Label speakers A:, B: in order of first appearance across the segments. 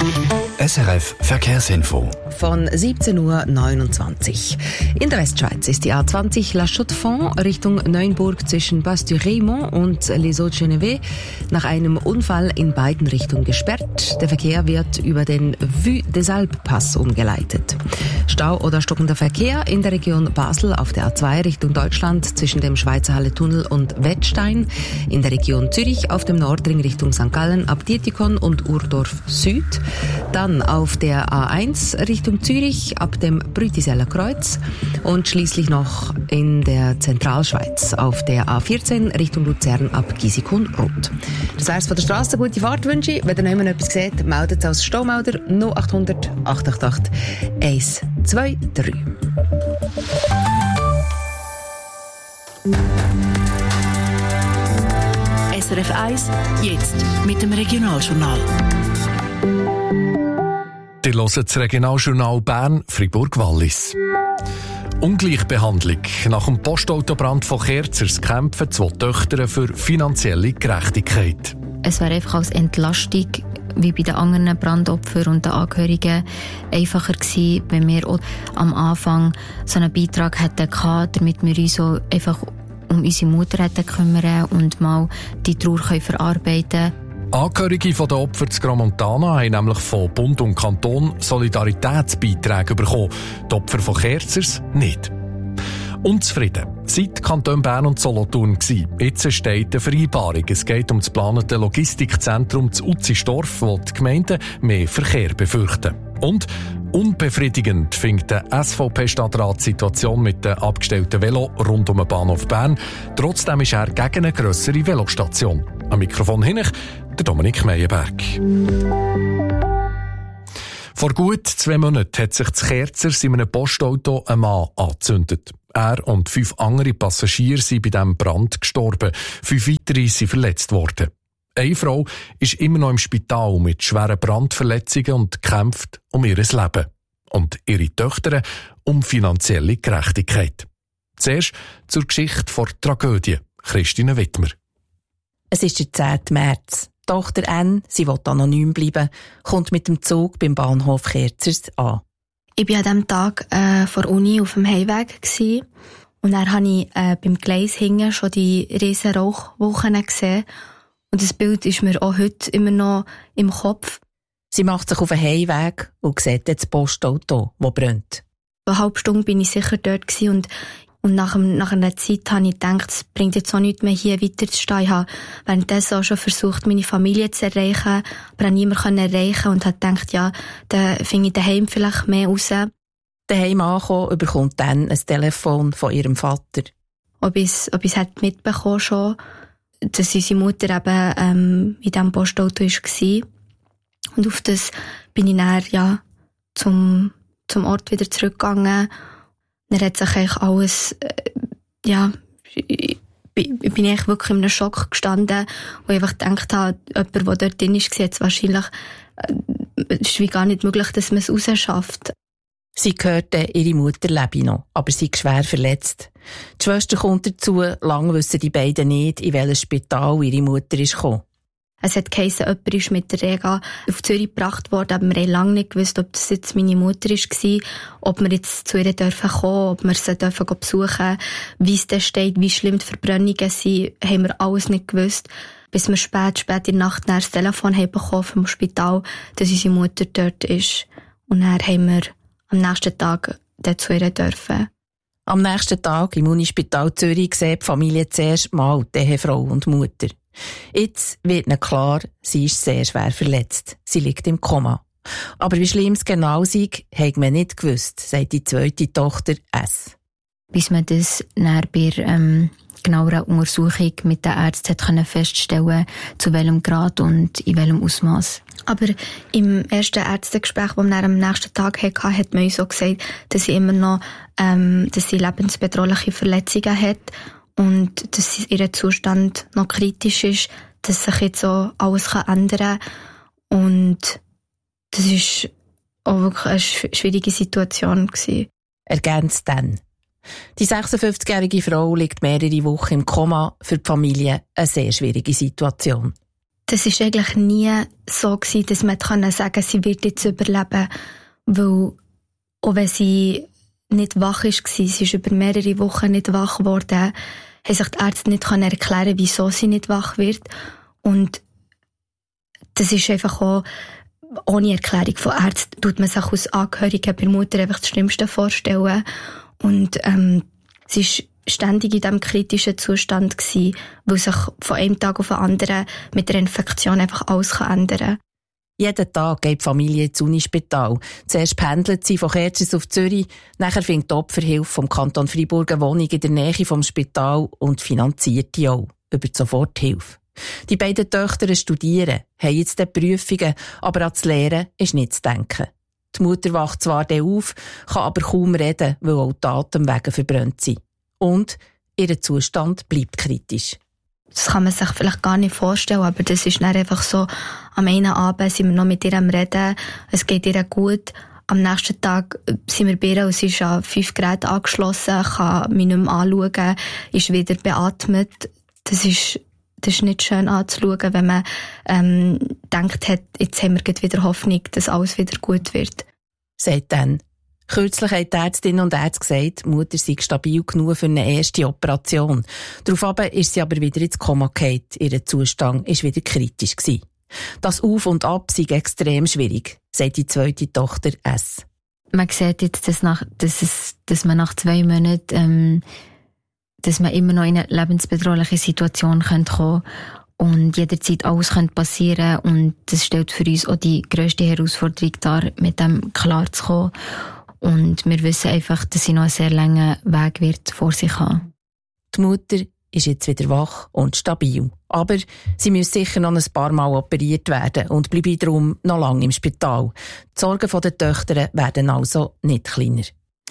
A: SRF Verkehrsinfo.
B: Von 17:29 Uhr. In der Westschweiz ist die A20 La Chaux-de-Fonds Richtung Neuenburg zwischen Bas-du-Raymond und Les Hauts-de-Genève nach einem Unfall in beiden Richtungen gesperrt. Der Verkehr wird über den Vue des Alpes-Pass umgeleitet. Stau oder stockender Verkehr in der Region Basel auf der A2 Richtung Deutschland zwischen dem Schweizer Halle-Tunnel und Wettstein. In der Region Zürich auf dem Nordring Richtung St. Gallen ab Dietikon und Urdorf Süd. Dann auf der A1 Richtung Zürich ab dem Brütiseller Kreuz und schließlich noch in der Zentralschweiz auf der A14 Richtung Luzern ab Gisikon-Rot. Das wär's von der Strasse. Gute Fahrt wünsche ich. Wenn ihr noch jemand etwas seht, meldet als Staumelder 0800 888 123.
C: SRF 1, jetzt mit dem Regionaljournal.
D: Ihr hört das Regionaljournal Bern, Fribourg-Wallis. Ungleichbehandlung. Nach dem Postautobrand von Kerzers kämpfen 2 Töchter für finanzielle Gerechtigkeit.
E: Es wäre einfach als Entlastung, wie bei den anderen Brandopfern und den Angehörigen, einfacher gewesen, wenn wir auch am Anfang so einen Beitrag hätten gehabt, damit wir uns so einfach um unsere Mutter hätten kümmern und mal die Trauer verarbeiten können.
D: Angehörige der Opfer zu Gromontana haben nämlich von Bund und Kanton Solidaritätsbeiträge bekommen. Die Opfer von Kerzers nicht. Unzufrieden seit Kanton Bern und Solothurn gsi. Jetzt steht eine Vereinbarung. Es geht um das geplante Logistikzentrum zu Utzisdorf, wo die Gemeinden mehr Verkehr befürchten. Und unbefriedigend findet der SVP-Stadtrat die Situation mit den abgestellten Velo rund um den Bahnhof Bern. Trotzdem ist er gegen eine grössere Velostation. Am Mikrofon hinten der Dominik Meyerberg. Vor gut 2 Monaten hat sich zu Kerzers in einem Postauto ein Mann angezündet. Er und 5 andere Passagiere sind bei diesem Brand gestorben. 5 weitere sind verletzt worden. Eine Frau ist immer noch im Spital mit schweren Brandverletzungen und kämpft um ihr Leben. Und ihre Töchter um finanzielle Gerechtigkeit. Zuerst zur Geschichte vor der Tragödie. Christine Wittmer.
F: Es ist der 10. März. Die Tochter N, sie will anonym bleiben, kommt mit dem Zug beim Bahnhof Kerzers an.
E: Ich war an diesem Tag vor der Uni auf dem Heimweg gewesen. Und dann habe ich beim Gleis hinten schon die riesen Rauchwolken gesehen. Und das Bild ist mir auch heute immer noch im Kopf.
F: Sie macht sich auf den Heimweg und sieht das Postauto, das brennt.
E: Eine halbe Stunde bin ich sicher dort gewesen und nach einer Zeit habe ich gedacht, es bringt jetzt auch nichts mehr, hier weiter zu stehen. Ich habe währenddessen auch schon versucht, meine Familie zu erreichen, aber habe niemanden erreichen und habe gedacht, ja, dann finde ich daheim vielleicht mehr raus.
F: Daheim angekommen, bekommt dann ein Telefon von ihrem Vater.
E: Ob ich es mitbekommen schon, dass unsere Mutter eben in diesem Postauto war. Und auf das bin ich dann ja, zum Ort wieder zurückgegangen. Dann hat sich eigentlich alles, ich bin eigentlich wirklich in einem Schock gestanden, wo ich einfach gedacht habe, jemand, der dort drin ist, jetzt wahrscheinlich, es ist wie gar nicht möglich, dass man es rausschafft.
F: Sie hörte, ihre Mutter lebe noch, aber sie ist schwer verletzt. Die Schwester kommt dazu, lange wissen die beiden nicht, in welches Spital ihre Mutter ist gekommen.
E: Es hat geheissen, jemand ist mit der Rega auf Zürich gebracht worden, aber wir haben lange nicht gewusst, ob das jetzt meine Mutter war, ob wir jetzt zu ihr kommen dürfen, ob wir sie besuchen dürfen, wie es da steht, wie schlimm die Verbrennungen sind, haben wir alles nicht gewusst. Bis wir spät in der Nacht das Telefon bekommen vom Spital, dass unsere Mutter dort ist. Und dann haben wir am nächsten Tag dort zu ihr dürfen.
F: Am nächsten Tag im Unispital Zürich sieht die Familie zuerst mal die Ehefrau und Mutter. Jetzt wird ihnen klar, sie ist sehr schwer verletzt. Sie liegt im Koma. Aber wie schlimm es genau sei, hat man nicht gewusst, sagt die zweite Tochter S.
E: Bis man das dann bei genaueren Untersuchung mit den Ärzten feststellen konnte, zu welchem Grad und in welchem Ausmaß. Aber im ersten Ärztegespräch, das wir am nächsten Tag hatten, hat man uns auch gesagt, dass sie immer noch dass sie lebensbedrohliche Verletzungen hat und dass ihr Zustand noch kritisch ist, dass sich jetzt auch alles ändern kann. Und das war auch wirklich eine schwierige Situation gewesen.
F: Ergänzt dann. Die 56-jährige Frau liegt mehrere Wochen im Koma, für die Familie eine sehr schwierige Situation.
E: Das war eigentlich nie so gewesen, dass man sagen konnte, sie wird jetzt überleben. Weil, auch wenn sie nicht wach war, sie ist über mehrere Wochen nicht wach geworden, haben sich die Ärzte nicht erklären, wieso sie nicht wach wird. Und das ist einfach auch, ohne Erklärung von Ärzten, tut man sich als Angehörige bei der Mutter einfach das Schlimmste vorstellen. Und sie ist ständig in diesem kritischen Zustand gewesen, weil sich von einem Tag auf den anderen mit der Infektion einfach alles ändern kann.
F: Jeden Tag geht die Familie ins Unispital. Zuerst pendelt sie von Kerzers auf Zürich, nachher findet die Opferhilfe vom Kanton Freiburg eine Wohnung in der Nähe vom Spital und finanziert die auch über die Soforthilfe. Die beiden Töchter studieren, haben jetzt die Prüfungen, aber an das Lehren ist nicht zu denken. Die Mutter wacht zwar dann auf, kann aber kaum reden, weil auch die Atemwege verbrannt sind. Und ihr Zustand bleibt kritisch.
E: Das kann man sich vielleicht gar nicht vorstellen, aber das ist dann einfach so, am einen Abend sind wir noch mit ihr am Reden, es geht ihr gut. Am nächsten Tag sind wir bei ihr und sie ist an 5 Geräte angeschlossen, kann mich nicht mehr anschauen, ist wieder beatmet. Das ist nicht schön anzuschauen, wenn man denkt, jetzt haben wir wieder Hoffnung, dass alles wieder gut wird.
F: Sagt dann. Kürzlich haben die Ärztinnen und Ärzte gesagt, die Mutter sei stabil genug für eine erste Operation. Daraufhin ist sie aber wieder ins Koma gefallen. Ihr Zustand war wieder kritisch gewesen. Das Auf und Ab sei extrem schwierig, sagt die zweite Tochter S.
E: Man sieht jetzt, dass man nach 2 Monaten dass man immer noch in eine lebensbedrohliche Situation kommen könnte und jederzeit alles passieren könnte. Und das stellt für uns auch die grösste Herausforderung dar, mit dem klarzukommen. Und wir wissen einfach, dass sie noch einen sehr langen Weg wird vor sich haben.
F: Die Mutter ist jetzt wieder wach und stabil. Aber sie muss sicher noch ein paar Mal operiert werden und bleibt darum noch lange im Spital. Die Sorgen der Töchter werden also nicht kleiner.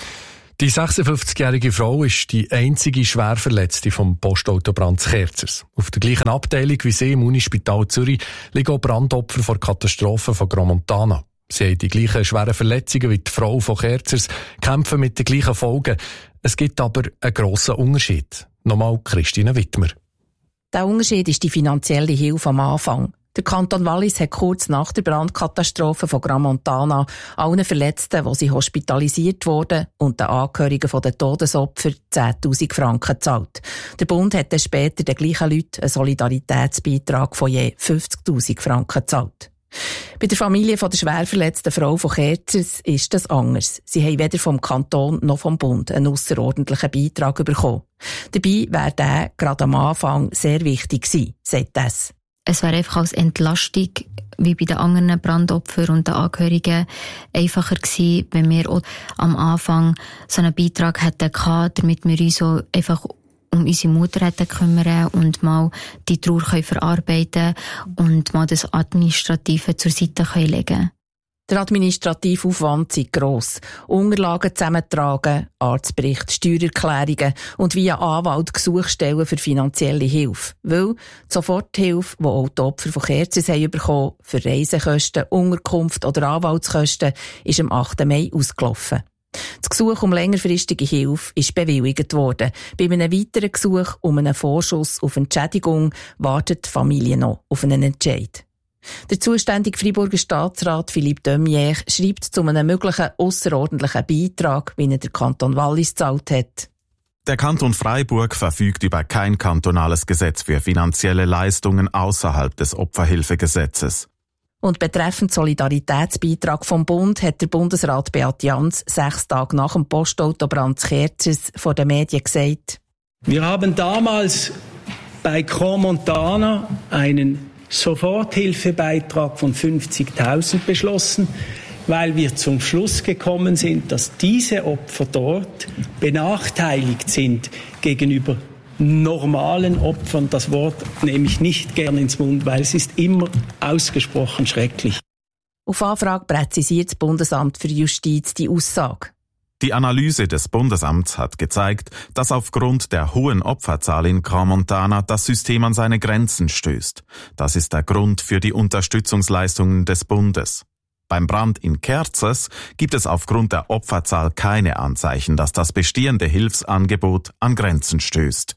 D: Die 56-jährige Frau ist die einzige Schwerverletzte vom Postautobrand Kerzers. Auf der gleichen Abteilung wie sie im Unispital Zürich liegen auch Brandopfer vor Katastrophen von Gromontana. Sie haben die gleichen schweren Verletzungen wie die Frau von Kerzers, kämpfen mit den gleichen Folgen. Es gibt aber einen grossen Unterschied. Nochmal Christine Wittmer.
F: Der Unterschied ist die finanzielle Hilfe am Anfang. Der Kanton Wallis hat kurz nach der Brandkatastrophe von Gromontana allen Verletzten, die sie hospitalisiert wurden, und den Angehörigen der Todesopfer 10'000 Franken gezahlt. Der Bund hat dann später den gleichen Leuten einen Solidaritätsbeitrag von je 50'000 Franken gezahlt. Bei der Familie der schwer verletzten Frau von Kerzers ist das anders. Sie haben weder vom Kanton noch vom Bund einen ausserordentlichen Beitrag bekommen. Dabei wäre der gerade am Anfang sehr wichtig gewesen, sagt das.
E: Es wäre einfach als Entlastung, wie bei den anderen Brandopfern und den Angehörigen, einfacher gewesen, wenn wir auch am Anfang so einen Beitrag hätten gehabt, damit wir uns so einfach um unsere Mutter hätten kümmern und mal die Trauer verarbeiten und mal das Administrative zur Seite legen können.
F: Der administrative Aufwand sei gross. Unterlagen zusammentragen, Arztbericht, Steuererklärungen und via Anwalt Gesuch stellen für finanzielle Hilfe. Weil die Soforthilfe, die auch die Opfer von Kerzers haben bekommen, für Reisekosten, Unterkunft oder Anwaltskosten, ist am 8. Mai ausgelaufen. Das Gesuch um längerfristige Hilfe ist bewilligt worden. Bei einem weiteren Gesuch um einen Vorschuss auf Entschädigung wartet die Familie noch auf einen Entscheid. Der zuständige Freiburger Staatsrat Philippe Demier schreibt zu einem möglichen ausserordentlichen Beitrag, wie er der Kanton Wallis gezahlt hat.
A: Der Kanton Freiburg verfügt über kein kantonales Gesetz für finanzielle Leistungen außerhalb des Opferhilfegesetzes.
F: Und betreffend Solidaritätsbeitrag vom Bund hat der Bundesrat Beat Jans 6 Tage nach dem Postautobrand Kerzers vor den Medien gesagt:
G: Wir haben damals bei Gromontana einen Soforthilfebeitrag von 50.000 beschlossen, weil wir zum Schluss gekommen sind, dass diese Opfer dort benachteiligt sind gegenüber normalen Opfern. Das Wort nehme ich nicht gern ins Mund, weil es ist immer ausgesprochen schrecklich.
F: Auf Anfrage präzisiert das Bundesamt für Justiz die Aussage.
A: Die Analyse des Bundesamts hat gezeigt, dass aufgrund der hohen Opferzahl in Gromontana das System an seine Grenzen stößt. Das ist der Grund für die Unterstützungsleistungen des Bundes. Beim Brand in Kerzers gibt es aufgrund der Opferzahl keine Anzeichen, dass das bestehende Hilfsangebot an Grenzen stößt.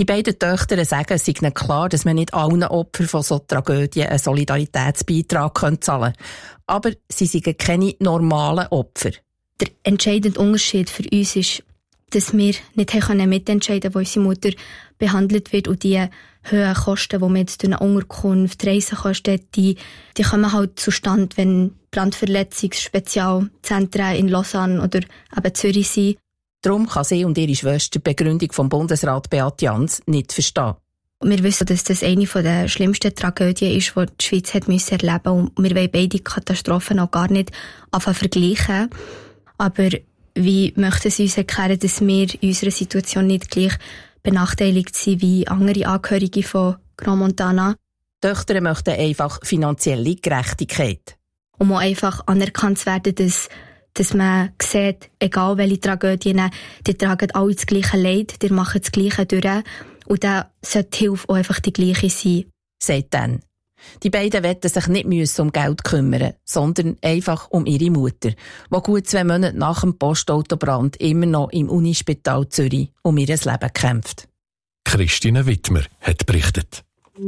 F: Die beiden Töchter sagen, es sei ihnen klar, dass man nicht allen Opfern von so Tragödien einen Solidaritätsbeitrag zahlen kann. Aber sie seien keine normalen Opfer.
E: Der entscheidende Unterschied für uns ist, dass wir nicht mitentscheiden können, wo unsere Mutter behandelt wird. Und die hohen Kosten, die wir jetzt durch eine Unterkunft, Reisekosten, die kommen halt zustande, wenn Brandverletzungsspezialzentren in Lausanne oder eben Zürich sind.
F: Darum kann sie und ihre Schwester die Begründung vom Bundesrat Beat Jans nicht verstehen.
E: Wir wissen, dass das eine der schlimmsten Tragödien ist, die die Schweiz hat erleben musste. Und wir wollen beide Katastrophen auch gar nicht vergleichen. Aber wie möchten Sie uns erklären, dass wir in unserer Situation nicht gleich benachteiligt sind wie andere Angehörige von Grand Montana?
F: Die Töchter möchten einfach finanzielle Gerechtigkeit.
E: Um auch einfach anerkannt zu werden, dass man sieht, egal welche Tragödien, die tragen alle das gleiche Leid, die machen das Gleiche durch. Und dann sollte die Hilfe auch einfach die gleiche sein.
F: Sagt dann. Die beiden wollen sich nicht um Geld kümmern, sondern einfach um ihre Mutter, die gut 2 Monate nach dem Postautobrand immer noch im Unispital Zürich um ihr Leben kämpft.
D: Christine Wittmer hat berichtet.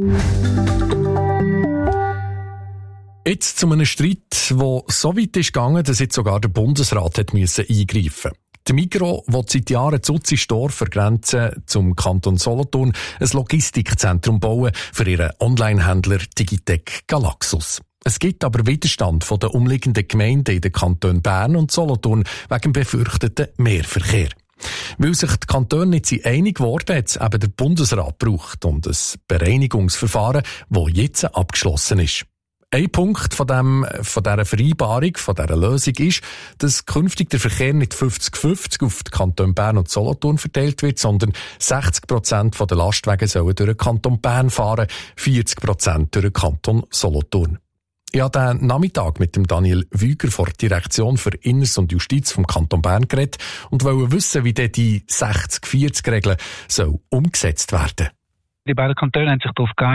D: Jetzt zu einem Streit, der so weit ist gegangen, dass jetzt sogar der Bundesrat hat eingreifen musste. Der Migros will seit Jahren zu Utzenstorfer Grenze zum Kanton Solothurn ein Logistikzentrum bauen für ihren Onlinehändler Digitec Galaxus. Es gibt aber Widerstand von den umliegenden Gemeinden in den Kantonen Bern und Solothurn wegen befürchteten Mehrverkehr. Weil sich die Kantone nicht einig geworden, hat es eben der Bundesrat gebraucht und ein Bereinigungsverfahren, das jetzt abgeschlossen ist. Ein Punkt von dieser Vereinbarung, von dieser Lösung ist, dass künftig der Verkehr nicht 50-50 auf die Kantone Bern und Solothurn verteilt wird, sondern 60% der Lastwagen sollen durch den Kanton Bern fahren, 40% durch den Kanton Solothurn. Ich habe diesen Nachmittag mit dem Daniel Wüger von der Direktion für Inneres und Justiz vom Kanton Bern geredet und wollte wissen, wie denn die 60-40-Regel umgesetzt werden soll.
H: Die beiden Kantone haben sich darauf geeinigt,